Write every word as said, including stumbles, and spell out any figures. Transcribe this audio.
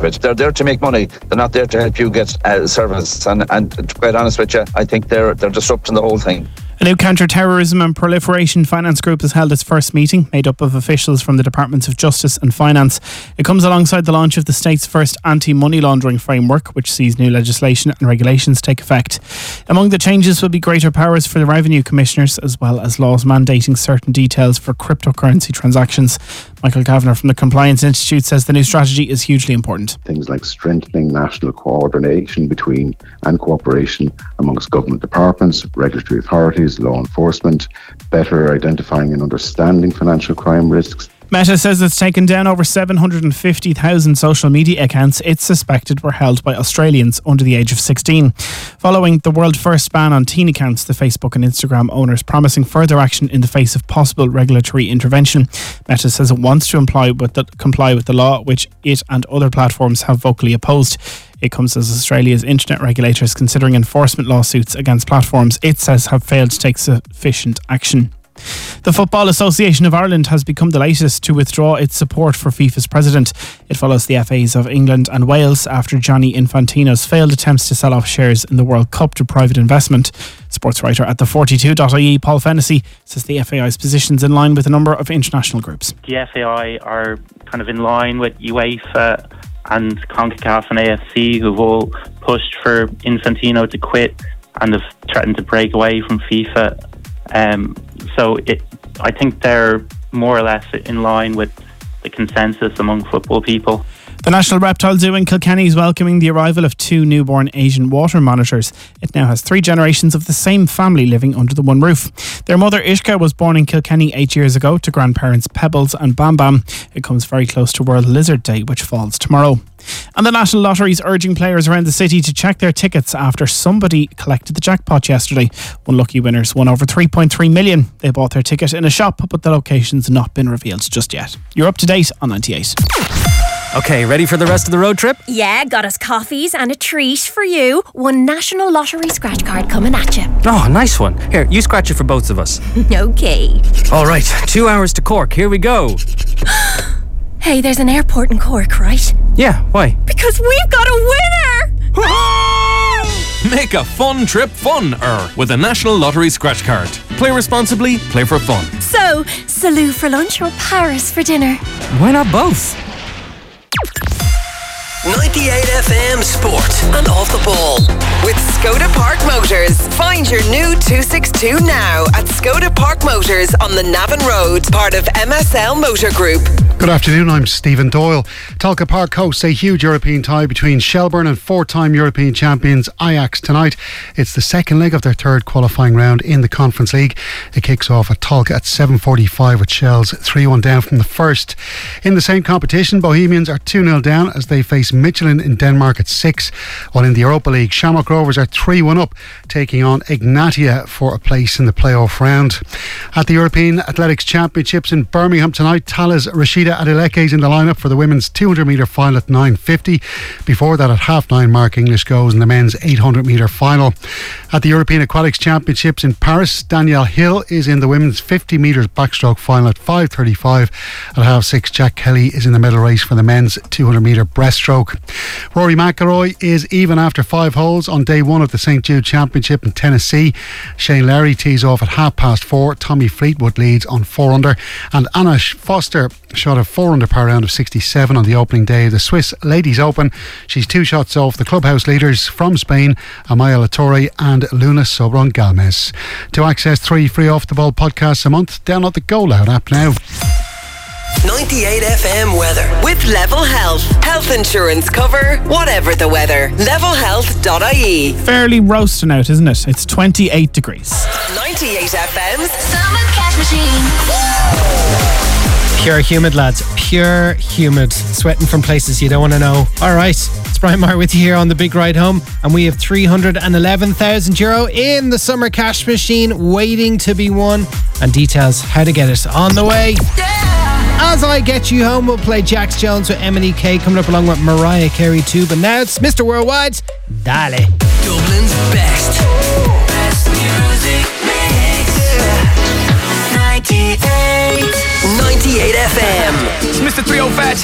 it. They're there to make money. They're not there to help you get uh, service. And, and to be quite honest with you, I think they're they're disrupting the whole thing. A new counter-terrorism and proliferation finance group has held its first meeting, made up of officials from the Departments of Justice and Finance. It comes alongside the launch of the state's first anti-money laundering framework, which sees new legislation and regulations take effect. Among the changes will be greater powers for the revenue commissioners, as well as laws mandating certain details for cryptocurrency transactions. Michael Kavanagh from the Compliance Institute says the new strategy is hugely important. Things like strengthening national coordination between and cooperation amongst government departments, regulatory authorities, law enforcement, better identifying and understanding financial crime risks. Meta says it's taken down over seven hundred fifty thousand social media accounts it suspected were held by Australians under the age of sixteen. Following the world first ban on teen accounts, the Facebook and Instagram owners promising further action in the face of possible regulatory intervention. Meta says it wants to comply with the, comply with the law, which it and other platforms have vocally opposed. It comes as Australia's internet regulators considering enforcement lawsuits against platforms it says have failed to take sufficient action. The Football Association of Ireland has become the latest to withdraw its support for FIFA's president. It follows the F As of England and Wales after Gianni Infantino's failed attempts to sell off shares in the World Cup to private investment. Sports writer at the forty-two dot I E, Paul Fennessy, says the F A I's position's in line with a number of international groups. The F A I are kind of in line with UEFA and CONCACAF and A F C, who've all pushed for Infantino to quit and have threatened to break away from FIFA. Um, so it, I think they're more or less in line with the consensus among football people. The National Reptile Zoo in Kilkenny is welcoming the arrival of two newborn Asian water monitors. It now has three generations of the same family living under the one roof. Their mother Ishka was born in Kilkenny eight years ago to grandparents Pebbles and Bam Bam. It comes very close to World Lizard Day, which falls tomorrow. And the National Lottery is urging players around the city to check their tickets after somebody collected the jackpot yesterday. One lucky winner's won over three point three million. They bought their ticket in a shop, but the location's not been revealed just yet. You're up to date on ninety-eight. Okay, ready for the rest of the road trip? Yeah, got us coffees and a treat for you. One National Lottery scratch card coming at you. Oh, nice one. Here, you scratch it for both of us. Okay. All right, two hours to Cork. Here we go. Hey, there's an airport in Cork, right? Yeah, why? Because we've got a winner! Make a fun trip fun-er with a National Lottery scratch card. Play responsibly, play for fun. So, Salou for lunch or Paris for dinner? Why not both? ninety-eight F M Sport and Off the Ball with Skoda Park Motors. Find your new two sixty-two now at Skoda Park Motors on the Navan Road, part of M S L Motor Group. Good afternoon, I'm Stephen Doyle. Talca Park hosts a huge European tie between Shelbourne and four-time European champions Ajax tonight. It's the second leg of their third qualifying round in the Conference League. It kicks off at Talca at seven forty-five with Shells three one down from the first. In the same competition, Bohemians are two nil down as they face Michelin in Denmark at six, while in the Europa League, Shamrock Rovers are three one up, taking on Ignatia for a place in the playoff round. At the European Athletics Championships in Birmingham tonight, Tala's Rashida Adeleke is in the lineup for the women's two hundred metre final at nine fifty. Before that, at half nine, Mark English goes in the men's eight hundred metre final. At the European Aquatics Championships in Paris, Danielle Hill is in the women's fifty metres backstroke final at five thirty-five. At half six, Jack Kelly is in the medal race for the men's two hundred metre breaststroke. Rory McIlroy is even after five holes on day one of the Saint Jude Championship in Tennessee. Shane Lowry tees off at half past four. Tommy Fleetwood leads on four under, and Anna Foster shot a four under par round of sixty-seven on the opening day of the Swiss Ladies Open. She's two shots off the clubhouse leaders from Spain, Amaya Latorre and Luna Sobron Galmez. To access three free Off the Ball podcasts a month, download the Go Loud app now. ninety-eight F M weather with Level Health. Health insurance cover, whatever the weather. level health dot I E. Fairly roasting out, isn't it? It's twenty-eight degrees. ninety-eight F M's Summer Cash Machine. Pure humid, lads. Pure humid. Sweating from places you don't want to know. All right, it's Brian Maher with you here on the Big Ride Home, and we have three hundred eleven thousand euro in the Summer Cash Machine waiting to be won, and details how to get it on the way. As I get you home, we'll play Jax Jones with M and E K coming up along with Mariah Carey too, but now it's Mister Worldwide's Dale. Dublin's best. Best music mix. ninety-eight. ninety-eight F M. It's Mister three oh five.